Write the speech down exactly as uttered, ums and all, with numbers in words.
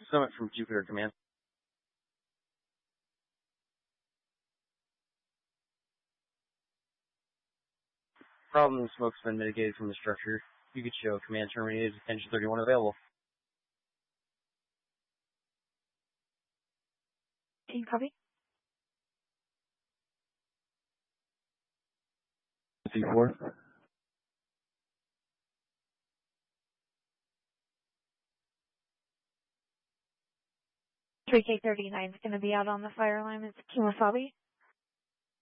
Summit from Jupiter Command. Problem, smoke's been mitigated from the structure. You could show command terminated, engine thirty-one available. Can you copy? C four. three K thirty-nine is going to be out on the fire line. It's Kimasabi.